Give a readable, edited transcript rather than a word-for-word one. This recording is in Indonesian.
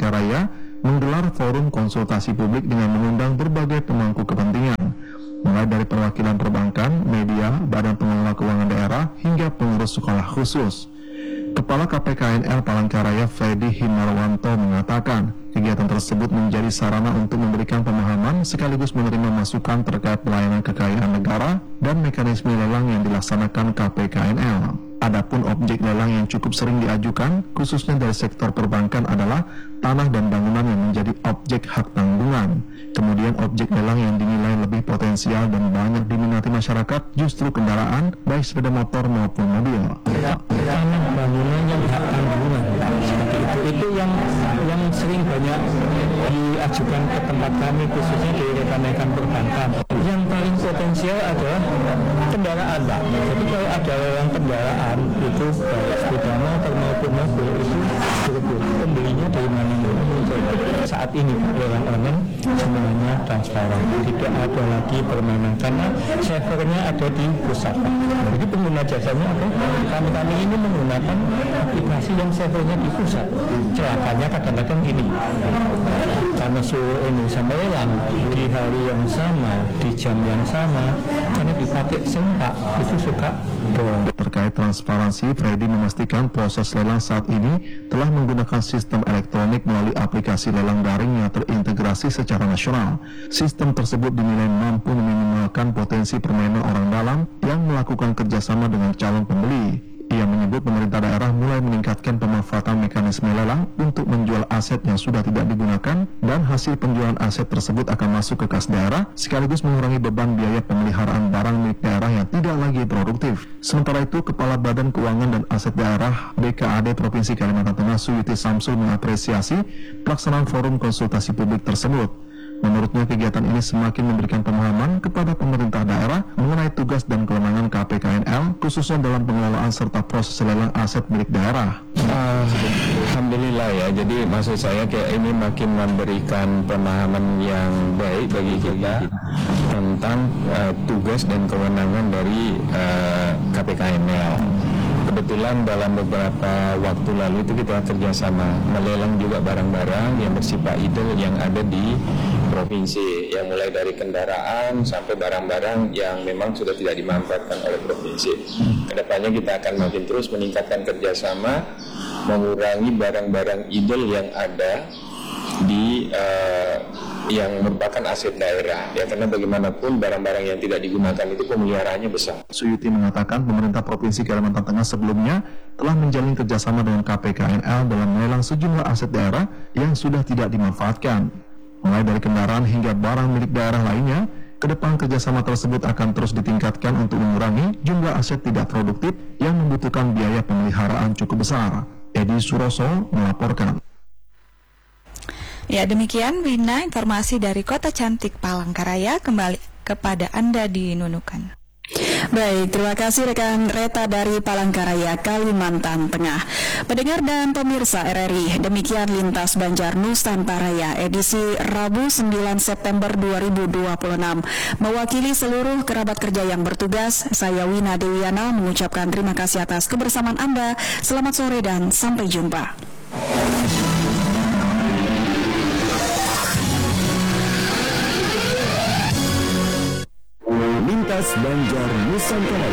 Palangkaraya menggelar forum konsultasi publik dengan mengundang berbagai pemangku kepentingan, mulai dari perwakilan perbankan, media, badan pengelola keuangan daerah, hingga pengurus sekolah khusus. Kepala KPKNL Palangkaraya Freddy Himarwanto mengatakan, kegiatan tersebut menjadi sarana untuk memberikan pemahaman sekaligus menerima masukan terkait pelayanan kekayaan negara dan mekanisme lelang yang dilaksanakan KPKNL. Adapun objek lelang yang cukup sering diajukan, khususnya dari sektor perbankan, adalah tanah dan bangunan yang menjadi objek hak tanggungan. Kemudian objek lelang yang dinilai lebih potensial dan banyak diminati masyarakat justru kendaraan, baik sepeda motor maupun mobil. Tanah bangunan yang hak tanggungan seperti itu yang sering banyak diajukan ke tempat kami, khususnya di rekan-rekan perbankan. Yang paling potensial adalah kendaraan, Pak. Jadi kalau ada lelang kendaraan itu baik sepeda motor maupun mobil itu berbeda pembelinya dari mana. Saat ini lelang online semuanya transparan, tidak ada lagi permainan karena servernya ada di pusat. Jadi pengguna jasanya apa? Kami ini menggunakan aplikasi yang servernya di pusat. Celakanya kadang-kadang gini, karena seluruh Indonesia melelang di hari yang sama, di jam yang sama, karena dipakai sempak itu suka bohong. Terkait transparansi, Freddy memastikan proses lelang saat ini telah menggunakan sistem elektronik melalui aplikasi lelang daring yang terintegrasi secara nasional. Sistem tersebut dinilai mampu meminimalkan potensi permainan orang dalam yang melakukan kerjasama dengan calon pembeli. Ia menyebut pemerintah daerah mulai meningkatkan pemanfaatan mekanisme lelang untuk menjual aset yang sudah tidak digunakan, dan hasil penjualan aset tersebut akan masuk ke kas daerah sekaligus mengurangi beban biaya pemeliharaan barang milik daerah yang tidak lagi produktif. Sementara itu, Kepala Badan Keuangan dan Aset Daerah BKAD Provinsi Kalimantan Tengah Suyuti Samsul mengapresiasi pelaksanaan forum konsultasi publik tersebut. Menurutnya, kegiatan ini semakin memberikan pemahaman kepada pemerintah daerah mengenai tugas dan kewenangan KPKNL, khususnya dalam pengelolaan serta proses lelang aset milik daerah. Alhamdulillah ya, jadi maksud saya kayak ini makin memberikan pemahaman yang baik bagi kita tentang tugas dan kewenangan dari KPKNL. Kebetulan dalam beberapa waktu lalu itu kita kerjasama melelang juga barang-barang yang bersifat idle yang ada di provinsi, yang mulai dari kendaraan sampai barang-barang yang memang sudah tidak dimanfaatkan oleh provinsi. Kedepannya kita akan makin terus meningkatkan kerjasama, mengurangi barang-barang idle yang ada di yang merupakan aset daerah ya, karena bagaimanapun barang-barang yang tidak digunakan itu pemeliharaannya besar. Suyuti mengatakan pemerintah Provinsi Kalimantan Tengah sebelumnya telah menjalin kerjasama dengan KPKNL dalam melelang sejumlah aset daerah yang sudah tidak dimanfaatkan, mulai dari kendaraan hingga barang milik daerah lainnya. Kedepan kerjasama tersebut akan terus ditingkatkan untuk mengurangi jumlah aset tidak produktif yang membutuhkan biaya pemeliharaan cukup besar. Edi Suroso melaporkan. Ya, demikian Wina informasi dari Kota Cantik Palangkaraya. Kembali kepada Anda di Nunukan. Baik, terima kasih rekan Reta dari Palangkaraya, Kalimantan Tengah. Pendengar dan pemirsa RRI, demikian Lintas Banjar Nusantara edisi Rabu 9 September 2026. Mewakili seluruh kerabat kerja yang bertugas, saya Wina Dewiana mengucapkan terima kasih atas kebersamaan Anda. Selamat sore dan sampai jumpa. Lintas Banjar Nusantara